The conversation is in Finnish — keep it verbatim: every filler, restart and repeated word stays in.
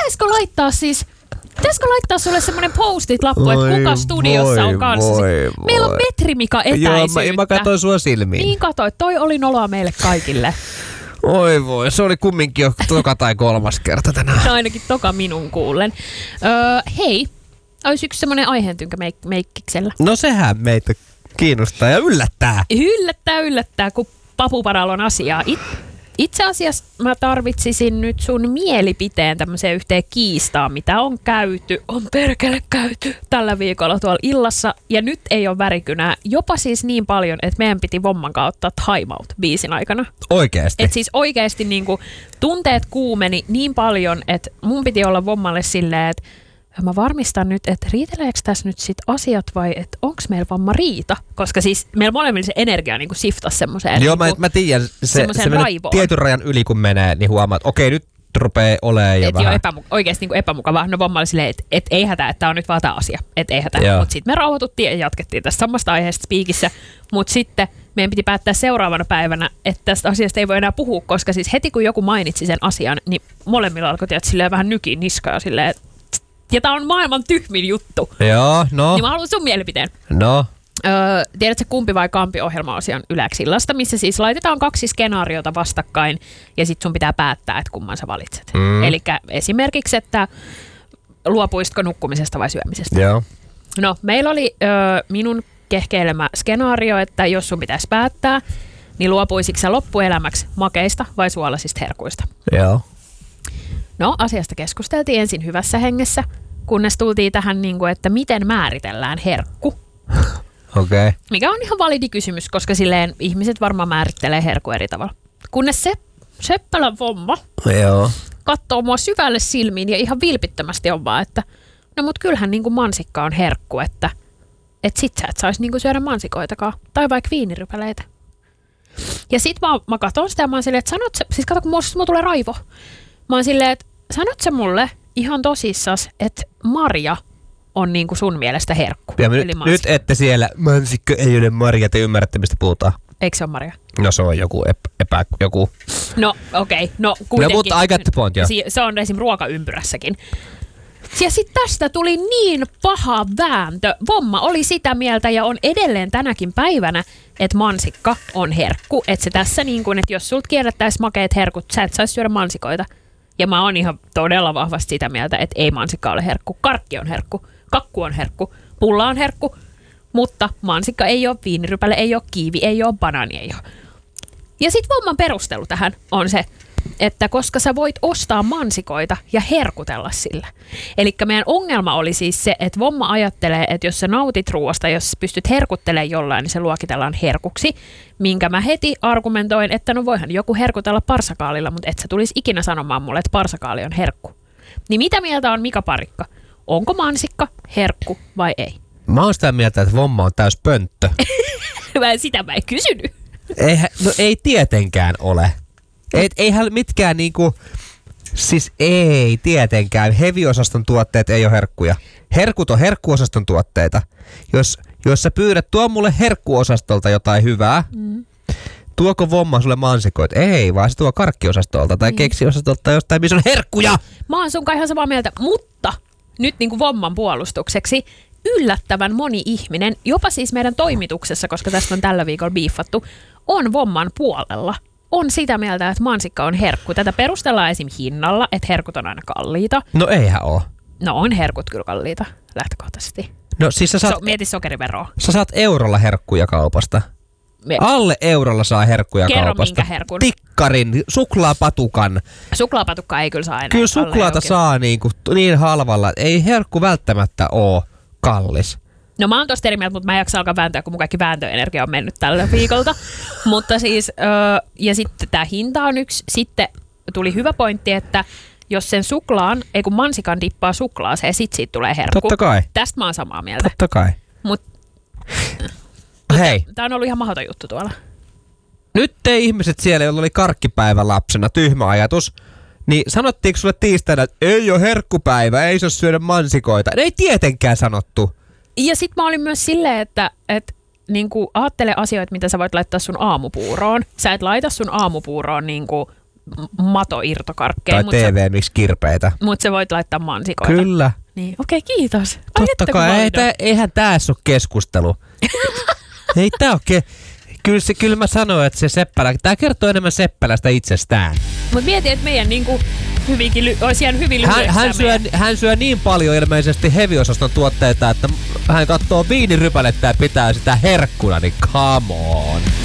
pitäisikö laittaa siis, pitäisikö laittaa sulle semmoinen post-it-lappu, että kuka studiossa voi, on kanssa? voi, Meillä on voi. Petri Mika etäisyyttä. Joo, mä, mä katsoin sua silmiin. Niin katsoit, toi oli noloa meille kaikille. Oi voi, se oli kumminkin jo toka tai kolmas kerta tänään. No ainakin toka minun kuullen. Öö, hei, olisi yksi semmoinen aiheentynkä meik- meikkiksellä. No sehän meitä kiinnostaa ja yllättää. Yllättää, yllättää, kun papuparalon asiaa. It, itse asiassa mä tarvitsisin nyt sun mielipiteen tämmöiseen yhteen kiistaan, mitä on käyty, on perkele käyty tällä viikolla tuolla illassa. Ja nyt ei ole värikynää, jopa siis niin paljon, että meidän piti Vomman kautta Time Out biisin aikana. Oikeesti? Et siis oikeesti niinku tunteet kuumeni niin paljon, että mun piti olla Vommalle silleen, että mä varmistan nyt, että riiteleekö tässä nyt sit asiat vai että onko meillä vamma riita? Koska siis meillä molemmilla se energia niinku siftasi semmoiseen. Joo, niinku, mä, mä tiedän. Se, se menee raivoon. tietyn rajan yli, kun menee, niin huomaat, että okei, nyt rupeaa olemaan jo et vähän. Epämu- oikeasti niinku epämukavaa. No Vomma oli silleen, että et ei hätää, että tää on nyt vaan tää asia. Että ei hätää. Joo. Mutta sitten me rauhoituttiin ja jatkettiin tästä samasta aiheesta spiikissä. Mutta sitten meidän piti päättää seuraavana päivänä, että tästä asiasta ei voi enää puhua, koska siis heti kun joku mainitsi sen asian, niin molemmilla alkoi tiedät, silleen vähän nykiin niskaa silleen, ja tää on maailman tyhmin juttu. Joo, no. Niin mä haluan sun mielipiteen. No. Öö, tiedätkö Kumpi vai Kampi -ohjelma-osion Yläksillasta, missä siis laitetaan kaksi skenaariota vastakkain ja sit sun pitää päättää, että kumman sä valitset. Mm. Eli esimerkiksi, että luopuisitko nukkumisesta vai syömisestä. Joo. No, meillä oli öö, minun kehkeilemä skenaario, että jos sun pitäisi päättää, niin luopuisitko sä loppuelämäksi makeista vai suolaisista herkuista? Joo. No, asiasta keskusteltiin ensin hyvässä hengessä, kunnes tultiin tähän, niin kuin, että miten määritellään herkku. Okei. Okay. Mikä on ihan validi kysymys, koska silleen ihmiset varmaan määrittelee herkku eri tavalla. Kunnes se Seppälän Vomma Joo. katsoo mua syvälle silmiin ja ihan vilpittömästi on vaan, että no mut kyllähän niin kuin mansikka on herkku, että et sit sä et sais niin kuin syödä mansikoitakaan. Tai vaikka viinirypäleitä. Ja sit mä, mä katon sitä ja mä oon silleen, että sanot sä, siis kato kun mulla, mulla tulee raivo. Mä oon silleen, että sanot sä mulle ihan tosissas, että marja on niinku sun mielestä herkku. Ja nyt, nyt ette siellä, mansikka ei ole marja, te ymmärrätte mistä puhutaan. Eikö se ole marja? No se on joku epä, epä joku. No okei, okay. no kuitenkin. No mutta I got the point, joo. Se on esim. Ruokaympyrässäkin. Ja sitten tästä tuli niin paha vääntö. Vomma oli sitä mieltä ja on edelleen tänäkin päivänä, että mansikka on herkku. Että se tässä niin kuin, että jos sulta kierrättäisi makeet herkut, sä et saisi syödä mansikoita. Ja mä oon ihan todella vahvasti sitä mieltä, että ei mansikka ole herkku. Karkki on herkku, kakku on herkku, pulla on herkku, mutta mansikka ei ole, viinirypäle ei ole, kiivi ei ole, banaani ei ole. Ja sit Vomman perustelu tähän on se, että koska sä voit ostaa mansikoita ja herkutella sillä. Eli meidän ongelma oli siis se, että Vomma ajattelee, että jos sä nautit ruoasta, jos pystyt herkuttelemaan jollain, niin se luokitellaan herkuksi. Minkä mä heti argumentoin, että no voihan joku herkutella parsakaalilla, mutta et sä tulisi ikinä sanomaan mulle, että parsakaali on herkku. Niin mitä mieltä on Mika Parikka? Onko mansikka herkku vai ei? Mä oon sitä mieltä, että Vomma on täys pönttö. Mä sitä mä en kysynyt. Eihän, no ei tietenkään ole. Et, eihän mitkään niinku, siis ei tietenkään. Heavy-osaston tuotteet ei ole herkkuja. Herkut on herkkuosaston tuotteita. Jos, jos sä pyydät, tuo mulle herkkuosastolta jotain hyvää, mm. tuoko Vomma sulle mansikoit? Ei, vaan se tuo karkkiosastolta tai mm. keksiosastolta tai jostain, missä on herkkuja. Mä oon sunkaan ihan samaa mieltä, mutta nyt niinku Vomman puolustukseksi yllättävän moni ihminen, jopa siis meidän toimituksessa, koska tästä on tällä viikolla biiffattu, on Vomman puolella. On sitä mieltä, että mansikka on herkku. Tätä perustellaan esim. Hinnalla, että herkut on aina kalliita. No eihän oo. No on herkut kyllä kalliita lähtökohtaisesti. No siis sä saat, so, mieti sokeriveroa. Sä saat eurolla herkkuja kaupasta. Me... Alle eurolla saa herkkuja Kerro kaupasta. minkä herkun. Tikkarin, suklaapatukan. Suklaapatukka ei kyllä saa enää. Kyllä suklaata saa niin, kuin, niin halvalla. Ei herkku välttämättä oo kallis. No mä oon tosta eri mieltä, mutta mä en jaksa alkaa vääntöä, kun mun kaikki vääntöenergia on mennyt tällä viikolta. Mutta siis, öö, ja sitten tää hinta on yksi. Sitten tuli hyvä pointti, että jos sen suklaan, ei kun mansikan dippaa suklaaseen, sit siitä tulee herkku. Totta kai. Tästä mä oon samaa mieltä. Totta kai. Mut, hei. Tää on ollut ihan mahdoton juttu tuolla. Nyt te ihmiset siellä, joilla oli karkkipäivä lapsena, tyhmä ajatus, niin sanottiinko sulle tiistaina, että ei ole herkkupäivä, ei saa syödä mansikoita? Ei tietenkään sanottu. Ja sit mä olin myös silleen, että, että niinku, aattele asioita, mitä sä voit laittaa sun aamupuuroon. Sä et laita sun aamupuuroon niinku matoirtokarkkeja. Tai mut T sä, V-miksi kirpeitä. mut sä voit laittaa mansikoita. Kyllä. Niin, okei, okay, kiitos. Ai Totta että, kai, kun ei, voidaan. tää, eihän tässä ole keskustelu. Ei tää ole ke... Kyllä, se, kyllä mä sanoin, että se Seppälä, tää kertoo enemmän Seppälästä itsestään. Mut mietin, että meidän niinku hyvinkin ly- olisi jäänyt hyvin Hän, lyhyeksi. hän, syö, hän syö niin paljon ilmeisesti heviosaston tuotteita, että hän katsoo viinirypälettä ja pitää sitä herkkuna, niin come on.